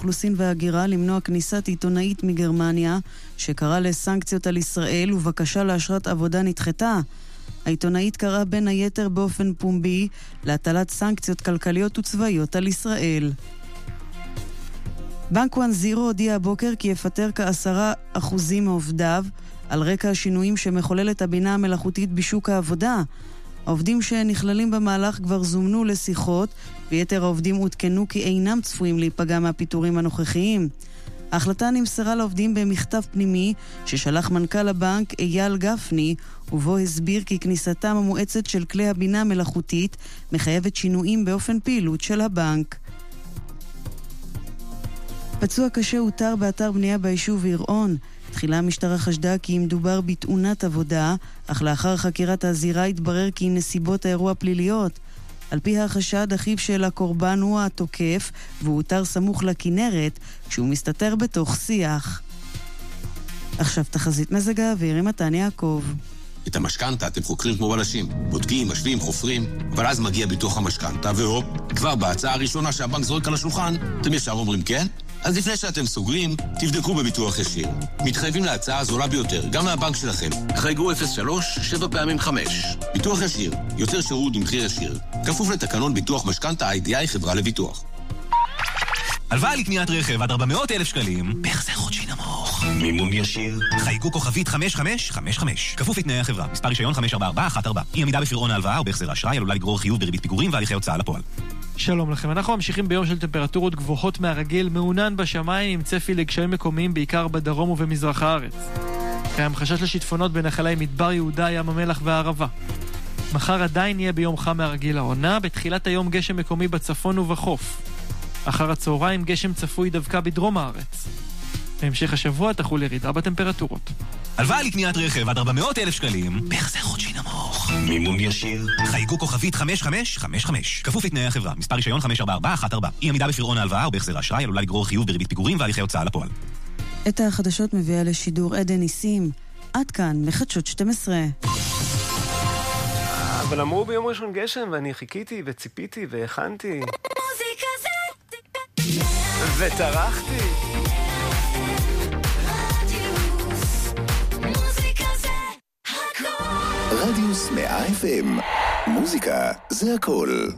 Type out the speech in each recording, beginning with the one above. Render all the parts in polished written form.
האוכלוסין וההגירה למנוע כניסת עיתונאית מגרמניה שקראה לסנקציות על ישראל ובקשה לאשרת עבודה נדחתה. העיתונאית קראה בין היתר באופן פומבי להטלת סנקציות כלכליות וצבאיות על ישראל. בנק 1-0 הודיע הבוקר כי יפטר כ10% מעובדיו על רקע השינויים שמחוללת הבינה המלאכותית בשוק העבודה. העובדים שנכללים במהלך כבר זומנו לשיחות, ויתר העובדים עודכנו כי אינם צפויים להיפגע מהפיטורים הנוכחיים. ההחלטה נמסרה לעובדים במכתב פנימי ששלח מנכ"ל הבנק אייל גפני, ובו הסביר כי כניסתם המואצת של כלי הבינה המלאכותית מחייבת שינויים באופן פעילות של הבנק. פצוע קשה הותר באתר בנייה ביישוב ירעון. תחילה המשטרה חשדה כי מדובר בתאונת עבודה, אך לאחר חקירת הזירה התברר כי נסיבות האירוע פליליות. על פי החשד, אחיו של הקורבן הוא התוקף, והוא הותר סמוך לכנרת, כשהוא מסתתר בתוך שיח. עכשיו תחזית מזג האוויר עם מתן יעקב. את המשכנתה אתם חוקרים כמו בלשים, בודקים, משווים, חופרים, אבל אז מגיע ביטוח המשכנתה, והופ, כבר בהצעה הראשונה שהבנק זורק על השולחן, אתם ישר אומרים כן? אז לפני שאתם סוגרים, תבדקו בביטוח ישיר. מתחייבים להצעה הזולה ביותר, גם מהבנק שלכם. חייגו 03 7 פעמים 5. ביטוח ישיר, יותר שירות במחיר ישיר. כפוף לתקנון ביטוח משכנתה IDI חברה לביטוח. הלוואה לקניית רכב עד 400,000 שקלים, בהחזר חודשי נמוך. מימון ישיר. חייגו כוכבית 5555. כפוף לתנאי החברה. מספר רישיון 54414. אי עמידה בפירעון ההלוואה או בהחזר האשראי עלולה לגרור חיוב בריבית פיגורים והליכי הוצאה לפועל. שלום לכם, אנחנו ממשיכים ביום של טמפרטורות גבוהות מהרגיל, מעונן בשמיים עם צפי לגשמים מקומיים בעיקר בדרום ובמזרח הארץ. קיים חשש לשיטפונות בנחלי מדבר יהודה, ים המלח והערבה. מחר עדיין יהיה ביום חם מהרגיל העונה, בתחילת היום גשם מקומי בצפון ובחוף. אחר הצהריים גשם צפוי דווקא בדרום הארץ. בהמשך השבוע תחול ירידה בטמפרטורות. הלוואה לקניית רכב עד 400,000 שקלים, בהחזר חודשי נמוך. מימון ישיר. חייגו כוכבית 5555. כפוף לתנאי החברה. מספר רישיון 54414. אי עמידה בפירעון ההלוואה או בהחזר האשראי עלולה לגרור חיוב בריבית פיגורים והליכי הוצאה לפועל. את החדשות מביאה לשידור עדן ניסים. עד כאן מחדשות 12. אבל אמרו ביום ראשון גשם ואני חיכיתי וציפיתי והכנתי מוזיקה זה וטרחתי. רדיוס 100 FM. מוזיקה זה הכל.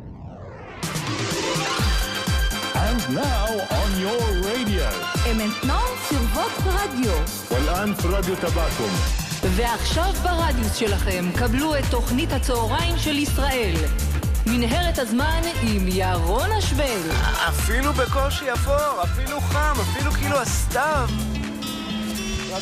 And now on your radio. Et maintenant sur votre radio. والآن في راديو تبعكم. ועכשיו ברדיוס שלכם קבלו את תוכנית הצהריים של ישראל. מנהרת הזמן עם ירון השבל. אפילו בקושי אפור, אפילו חם, אפילו כאילו הסתיו.